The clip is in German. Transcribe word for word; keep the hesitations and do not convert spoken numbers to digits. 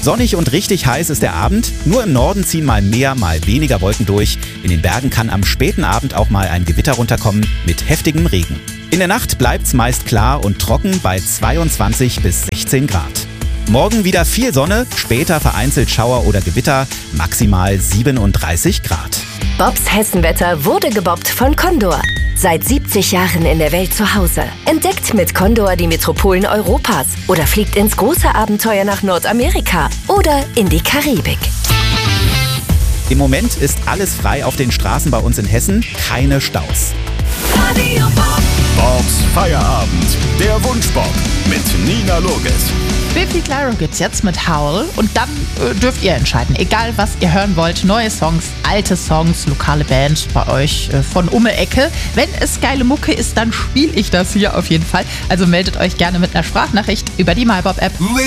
Sonnig und richtig heiß ist der Abend. Nur im Norden ziehen mal mehr, mal weniger Wolken durch. In den Bergen kann am späten Abend auch mal ein Gewitter runterkommen mit heftigem Regen. In der Nacht bleibt's meist klar und trocken bei zweiundzwanzig bis sechzehn Grad. Morgen wieder viel Sonne, später vereinzelt Schauer oder Gewitter, maximal siebenunddreißig Grad. Bobs Hessenwetter wurde gebobbt von Condor. Seit siebzig Jahren in der Welt zu Hause. Entdeckt mit Condor die Metropolen Europas oder fliegt ins große Abenteuer nach Nordamerika oder in die Karibik. Im Moment ist alles frei auf den Straßen bei uns in Hessen, keine Staus. Radio Bob. Bobs Feierabend, der Wunschbob mit Nina Loges. Biffy Clyro gibt's jetzt mit Howl und dann äh, dürft ihr entscheiden, egal was ihr hören wollt, neue Songs, alte Songs, lokale Bands bei euch äh, von um die Ecke. Wenn es geile Mucke ist, dann spiele ich das hier auf jeden Fall. Also meldet euch gerne mit einer Sprachnachricht über die MyBob-App.